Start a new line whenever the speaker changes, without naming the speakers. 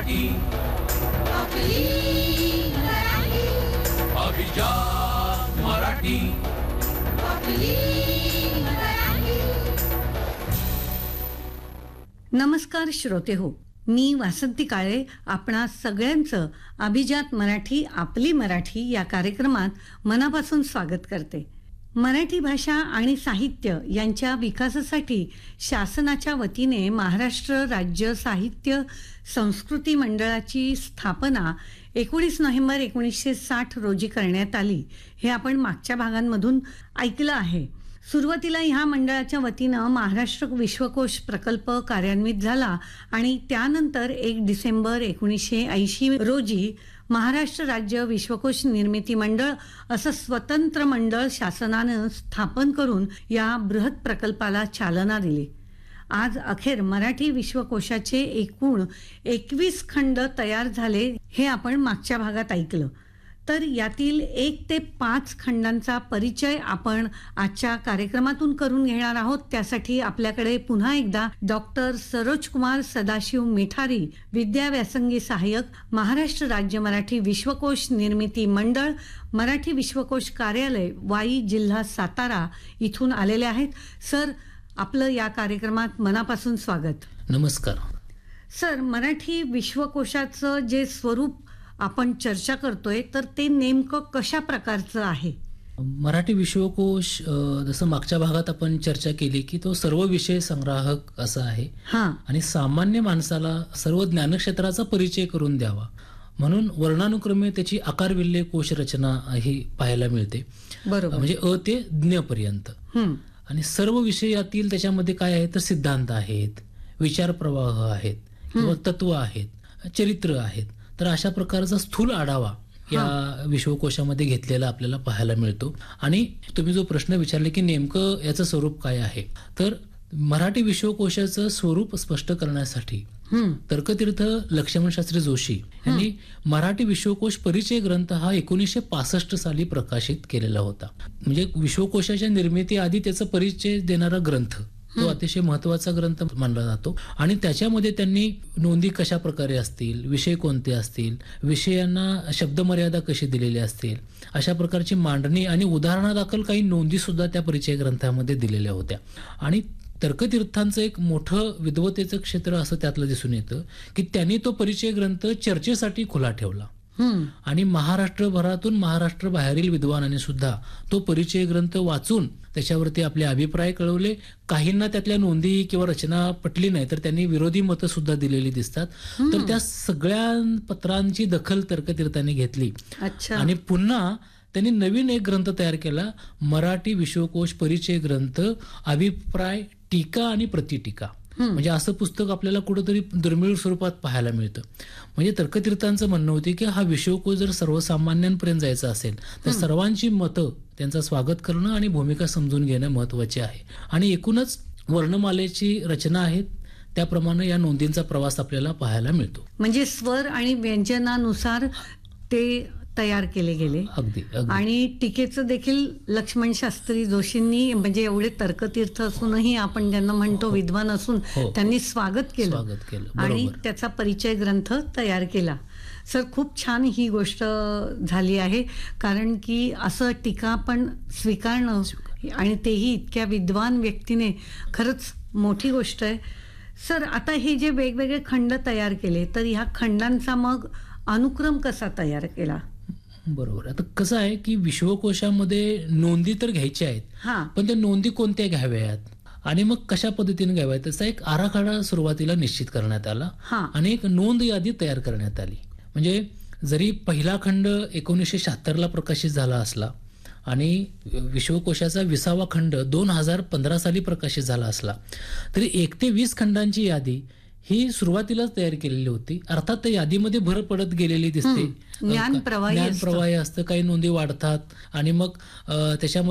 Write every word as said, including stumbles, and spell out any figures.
मराठी
आपली मराठी
अभिजात मराठी
आपली मराठी.
नमस्कार श्रोते हो, मी वासंती काळे आपणा सगळ्यांचं अभिजात मराठी आपली मराठी या कार्यक्रमात मनापासून स्वागत करते. मराठी भाषा आणि साहित्य यांच्या विकासासाठी शासनाच्या वतीने महाराष्ट्र राज्य साहित्य संस्कृती मंडळाची स्थापना एकोणीस नोव्हेंबर एकोणीसशे साठ रोजी करण्यात आली. हे आपण मागच्या भागांमधून ऐकलं आहे. सुरुवातीला ह्या मंडळाच्या वतीनं महाराष्ट्र विश्वकोश प्रकल्प कार्यान्वित झाला आणि त्यानंतर एक डिसेंबर एकोणीसशे ऐंशी रोजी महाराष्ट्र राज्य विश्वकोश निर्मिती मंडळ असं स्वतंत्र मंडळ शासनानं स्थापन करून या बृहत प्रकल्पाला चालना दिली. आज अखेर मराठी विश्वकोशाचे एकूण एकवीस खंड तयार झाले हे आपण मागच्या भागात ऐकलं. तर यातील एक ते पाच खंडांचा परिचय आपण आजच्या कार्यक्रमातून करून घेणार आहोत. त्यासाठी आपल्याकडे पुन्हा एकदा डॉक्टर सरोजकुमार सदाशिव मिठारी, विद्या व्यासंगी सहाय्यक, महाराष्ट्र राज्य मराठी विश्वकोश निर्मिती मंडळ, मराठी विश्वकोश कार्यालय, वाई, जिल्हा सातारा इथून आलेले आहेत. सर, आपलं या कार्यक्रमात मनापासून स्वागत.
नमस्कार
सर. मराठी विश्वकोशाचं जे स्वरूप आपण चर्चा करतोय तर ते नेमकं कशा प्रकारचं आहे?
मराठी विश्वकोश जसं मागच्या भागात आपण चर्चा केली की तो सर्व विषय संग्राहक असा आहे आणि सामान्य माणसाला सर्व ज्ञानक्षेत्राचा परिचय करून द्यावा म्हणून वर्णानुक्रमे त्याची आकारविल्ले कोश रचना ही पाहायला मिळते.
बरोबर. म्हणजे
अ ते ज्ञ पर्यंत. आणि सर्व विषय यातील त्याच्यामध्ये काय आहे तर सिद्धांत आहेत, विचार प्रवाह आहेत किंवा तत्व आहेत, चरित्र आहेत. तर अशा प्रकारचा स्थूल आढावा या विश्वकोशामध्ये घेतलेला आपल्याला पाहायला मिळतो. आणि तुम्ही जो प्रश्न विचारले की नेमकं याचं स्वरूप काय आहे, तर मराठी विश्वकोशाचं स्वरूप स्पष्ट करण्यासाठी तर्कतीर्थ लक्ष्मण शास्त्री जोशी यांनी मराठी विश्वकोश परिचय ग्रंथ हा एकोणीसशे पासष्ट साली प्रकाशित केलेला होता. म्हणजे विश्वकोशाच्या निर्मितीआधी त्याचा परिचय देणारा ग्रंथ तो अतिशय महत्वाचा ग्रंथ मानला जातो. आणि त्याच्यामध्ये त्यांनी नोंदी कशा प्रकारे असतील, विषय कोणते असतील, विषयांना शब्दमर्यादा कशी दिलेली असतील, अशा प्रकारची मांडणी आणि उदाहरणादाखल काही नोंदी सुद्धा त्या परिचय ग्रंथामध्ये दिलेल्या होत्या. आणि तर्कतीर्थांचं एक मोठं विद्वतेचं क्षेत्र असं त्यातलं दिसून येतं की त्यांनी तो परिचय ग्रंथ चर्चेसाठी खुला ठेवला. आणि महाराष्ट्रभरातून महाराष्ट्र बाहेरील विद्वानांनी सुद्धा तो परिचय ग्रंथ वाचून त्याच्यावरती आपले अभिप्राय कळवले. काहींना त्यातल्या नोंदी किंवा रचना पटली नाही तर त्यांनी विरोधी मतं सुद्धा दिलेली दिसतात. तर त्या सगळ्या पत्रांची दखल तर्कतीर्थांनी घेतली आणि पुन्हा त्यांनी नवीन एक ग्रंथ तयार केला, मराठी विश्वकोश परिचय ग्रंथ अभिप्राय, टीका आणि प्रतिटीका. म्हणजे असं पुस्तक आपल्याला कुठेतरी दुर्मिळ स्वरूपात पाहायला मिळतं. म्हणजे तर्कतीर्थांचं म्हणणं होतं की हा विश्वकोश जर सर्वसामान्यांपर्यंत जायचा असेल तर सर्वांची मतं, त्यांचं स्वागत करणं आणि भूमिका समजून घेणं महत्वाचे आहे. आणि एकूणच वर्णमालेची रचना आहेत त्याप्रमाणे या नोंदींचा प्रवास आपल्याला पाहायला मिळतो.
म्हणजे स्वर आणि व्यंजनानुसार ते तयार केले गेले.
अगदी.
आणि टीकेचं देखील लक्ष्मण शास्त्री जोशींनी, म्हणजे एवढे तर्कतीर्थ असूनही आपण ज्यांना म्हणतो विद्वान असून त्यांनी स्वागत केलं
स्वागत केलं
आणि त्याचा परिचय ग्रंथ तयार केला. सर, खूप छान ही गोष्ट झाली आहे, कारण की असं टीका पण स्वीकारणं आणि तेही इतक्या विद्वान व्यक्तीने खरंच मोठी गोष्ट आहे. सर, आता हे जे वेगवेगळे खंड तयार केले तर ह्या खंडांचा मग अनुक्रम कसा तयार केला?
बरोबर. आता कसं आहे की विश्वकोशामध्ये नोंदी तर घ्यायच्या आहेत, पण त्या नोंदी कोणत्या घ्याव्यात आणि मग कशा पद्धतीने घ्याव्यात त्याचा एक आराखडा सुरुवातीला निश्चित करण्यात आला आणि एक नोंद यादी तयार करण्यात आली. म्हणजे जरी पहिला खंड एकोणीसशे शहात्तर ला प्रकाशित झाला असला आणि विश्वकोशाचा विसावा खंड दोन हजार पंधरा साली प्रकाशित झाला असला तरी एक ते वीस खंडांची यादी ही सुरुवातीलाच तयार केलेली होती. अर्थात त्या यादीमध्ये भर पडत गेलेली दिसते,
ज्ञान प्रवाही
ज्ञान प्रवाही असतं, काही नोंदी वाढतात आणि मग त्याच्यामध्ये